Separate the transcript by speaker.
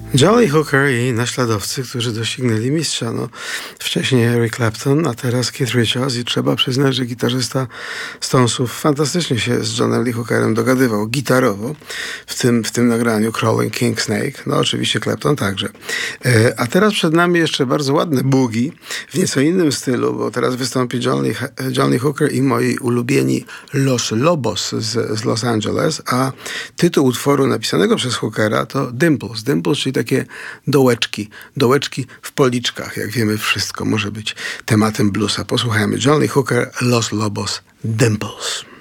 Speaker 1: John Lee Hooker i naśladowcy, którzy doścignęli mistrza. Wcześniej Eric Clapton, a teraz Keith Richards i trzeba przyznać, że gitarzysta Stonesów fantastycznie się z Johnem Lee Hookerem dogadywał gitarowo w tym nagraniu Crawling King Snake. Oczywiście Clapton także. A teraz przed nami jeszcze bardzo ładne boogie w nieco innym stylu, bo teraz wystąpi John Lee Hooker i moi ulubieni Los Lobos z Los Angeles, a tytuł utworu napisanego przez Hookera to Dimples. Dimples, czyli takie dołeczki w policzkach. Jak wiemy, wszystko może być tematem bluesa. Posłuchajmy. John Lee Hooker, Los Lobos, Dimples.